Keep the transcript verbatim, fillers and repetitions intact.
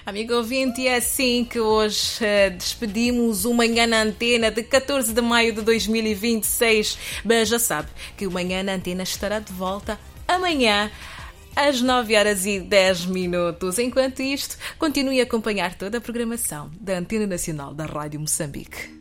Amigo ouvinte, é assim que hoje uh, despedimos o Manhã na Antena de catorze de maio de dois mil e vinte e seis. Mas já sabe que o Manhã na Antena estará de volta amanhã às nove horas e dez minutos. Enquanto isto, continue a acompanhar toda a programação da Antena Nacional da Rádio Moçambique.